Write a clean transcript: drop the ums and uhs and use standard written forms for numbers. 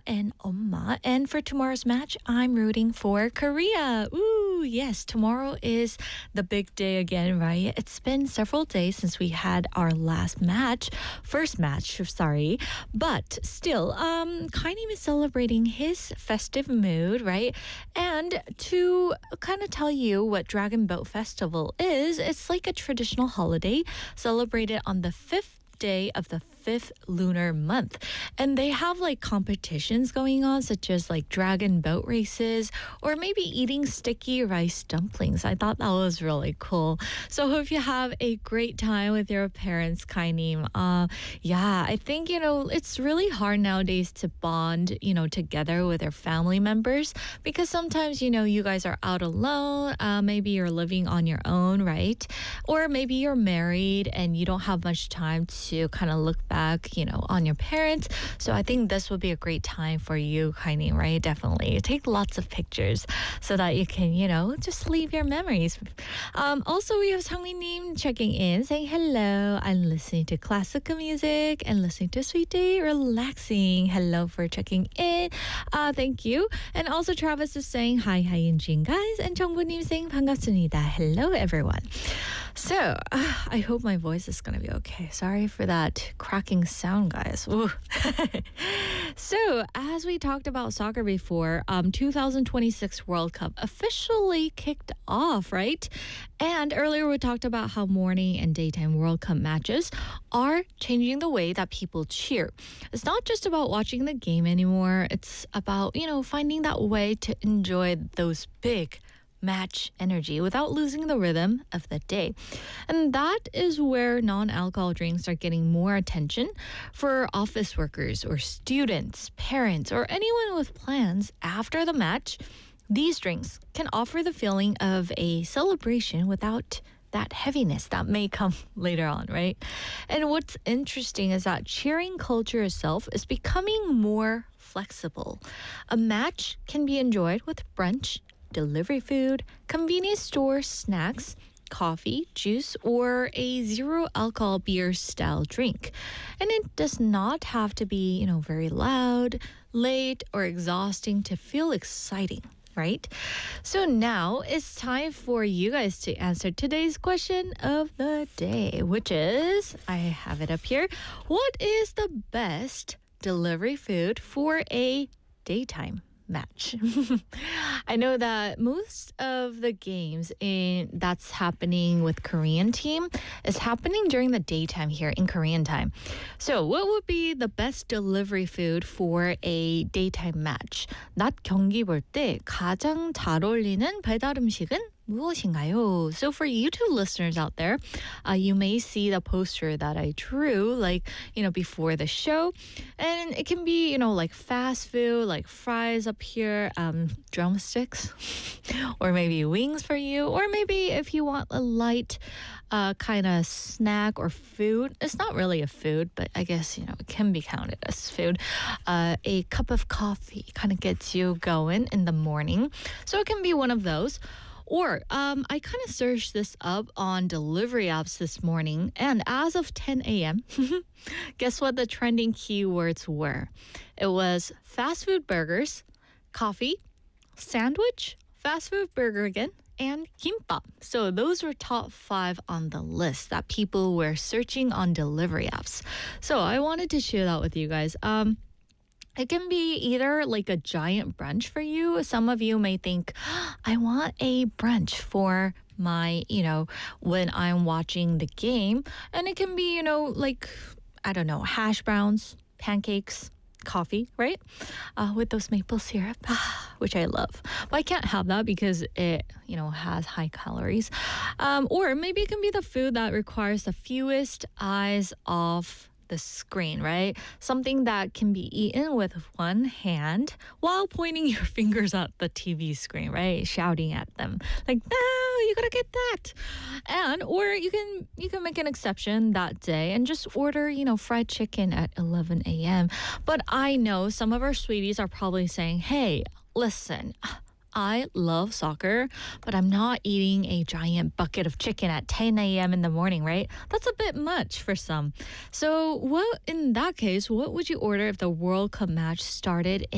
and Omma. And for tomorrow's match, I'm rooting for Korea. Ooh, yes, tomorrow is the big day again, right? It's been several days since we had our first match, sorry. But still, Kainim is celebrating his festive mood, right? And to kind of tell you what Dragon Boat Festival is, it's like a traditional holiday celebrated on the 5th day of the 5th lunar month, and they have like competitions going on, such as like dragon boat races or maybe eating sticky rice dumplings. I thought that was really cool. So hope you have a great time with your parents, Kainim. Yeah, I think it's really hard nowadays to bond together with your family members, because sometimes you guys are out alone, maybe you're living on your own, right? Or maybe you're married and you don't have much time to kind of look back on your parents. So I think this would be a great time for you, Kainim, right? Definitely take lots of pictures so that you can just leave your memories. Also, we have Sangmi님 checking in, saying hello, I'm listening to classical music and listening to Sweet Day, relaxing. Hello for checking in. Thank you. And also Travis is saying hi Yunjin guys, and 정부님 saying 반갑습니다. Hello everyone. So I hope my voice is gonna be okay. Sorry for that cracking sound, guys. So as we talked about soccer before, 2026 World Cup officially kicked off, right? And earlier we talked about how morning and daytime World Cup matches are changing the way that people cheer. It's not just about watching the game anymore. It's about, finding that way to enjoy those big match energy without losing the rhythm of the day. And that is where non-alcohol drinks are getting more attention for office workers or students, parents, or anyone with plans after the match. These drinks can offer the feeling of a celebration without that heaviness that may come later on, right? And what's interesting is that cheering culture itself is becoming more flexible. A match can be enjoyed with brunch, delivery food, convenience store snacks, coffee, juice, or a zero alcohol beer style drink. And it does not have to be, very loud, late, or exhausting to feel exciting, right? So now it's time for you guys to answer today's question of the day, which is, I have it up here. What is the best delivery food for a daytime match? I know that most of the games that's happening with Korean team is happening during the daytime here in Korean time. So what would be the best delivery food for a daytime match? 낮 경기 볼 때 가장 잘 어울리는 배달 음식은 무엇인가요? So for you two listeners out there, you may see the poster that I drew before the show. And it can be, like fast food, like fries up here, drumsticks, or maybe wings for you. Or maybe if you want a light kind of snack or food. It's not really a food, but I guess, it can be counted as food. A cup of coffee kind of gets you going in the morning. So it can be one of those. Or I kind of searched this up on delivery apps this morning, and as of 10 a.m., guess what the trending keywords were? It was fast food burgers, coffee, sandwich, fast food burger again, and kimbap. So those were top 5 on the list that people were searching on delivery apps. So I wanted to share that with you guys. It can be either like a giant brunch for you. Some of you may think, I want a brunch for my, when I'm watching the game. And it can be, hash browns, pancakes, coffee, right? With those maple syrup, which I love. But I can't have that because it, has high calories. Or maybe it can be the food that requires the fewest eyes off the screen, right? Something that can be eaten with one hand while pointing your fingers at the TV screen, right? Shouting at them like, no, you gotta get that. Or you can make an exception that day and just order, fried chicken at 11 a.m. But I know some of our sweeties are probably saying, hey, listen, I love soccer, but I'm not eating a giant bucket of chicken at 10 a.m. in the morning, right? That's a bit much for some. So in that case, what would you order if the World Cup match started